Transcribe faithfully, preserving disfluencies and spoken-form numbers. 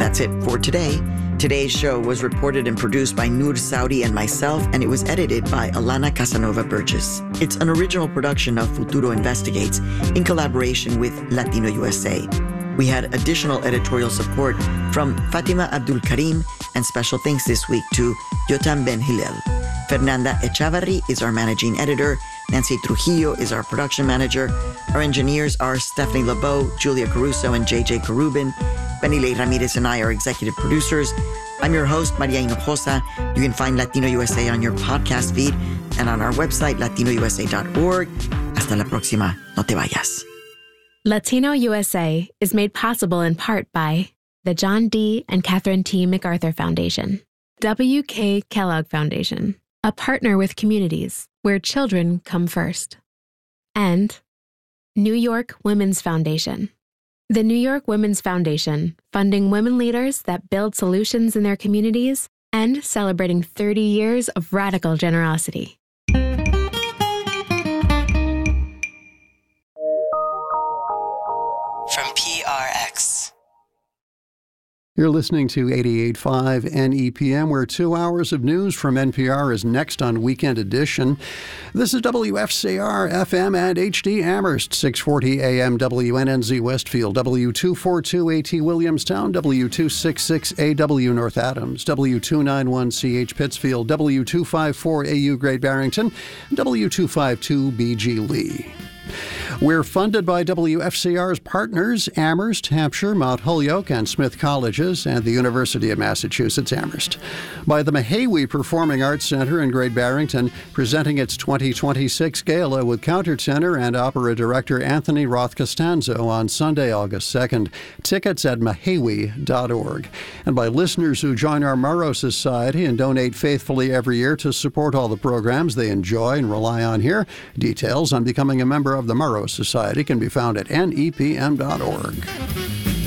that's it for today. Today's show was reported and produced by Noor Saudi and myself, and it was edited by Alana Casanova Burgess. It's an original production of Futuro Investigates in collaboration with Latino U S A. We had additional editorial support from Fatima Abdul Karim, and special thanks this week to Yotam Ben Hillel. Fernanda Echavarri is our managing editor. Nancy Trujillo is our production manager. Our engineers are Stephanie LeBeau, Julia Caruso, and J J Karubin. Benile Ramirez and I are executive producers. I'm your host, Maria Hinojosa. You can find Latino U S A on your podcast feed and on our website, latino u s a dot org. Hasta la próxima. No te vayas. Latino U S A is made possible in part by the John D. and Catherine T. MacArthur Foundation, W K. Kellogg Foundation, a partner with communities where children come first, and New York Women's Foundation. The New York Women's Foundation, funding women leaders that build solutions in their communities and celebrating thirty years of radical generosity. From P R X. You're listening to eighty-eight point five N E P M, where two hours of news from N P R is next on Weekend Edition. This is W F C R F M and H D Amherst, six forty A M W N N Z Westfield, W two forty-two A T Williamstown, W two sixty-six A W North Adams, W two ninety-one C H Pittsfield, W two fifty-four A U Great Barrington, W two fifty-two B G Lee. We're funded by W F C R's partners, Amherst, Hampshire, Mount Holyoke, and Smith Colleges, and the University of Massachusetts Amherst. By the Mahawi Performing Arts Center in Great Barrington, presenting its twenty twenty-six gala with countertenor and opera director Anthony Roth Costanzo on Sunday, August second. Tickets at mahawi dot org. And by listeners who join our Murrow Society and donate faithfully every year to support all the programs they enjoy and rely on here. Details on becoming a member of the Murrow Society can be found at N E P M dot org.